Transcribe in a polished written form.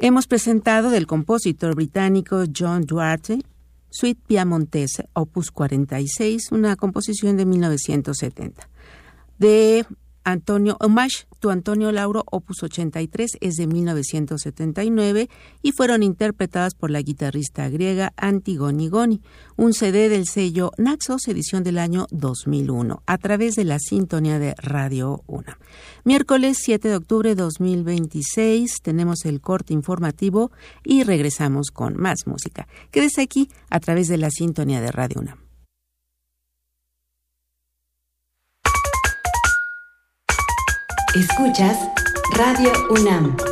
Hemos presentado del compositor británico John Duarte, Suite Piamontese, opus 46, una composición de 1970. De Homage to Antonio Lauro, opus 83, es de 1979 y fueron interpretadas por la guitarrista griega Antigoni Goni, un CD del sello Naxos, edición del año 2001, a través de la sintonía de Radio UNAM. Miércoles 7 de octubre de 2026 tenemos el corte informativo y regresamos con más música. Quédese aquí a través de la sintonía de Radio UNAM. Escuchas Radio UNAM.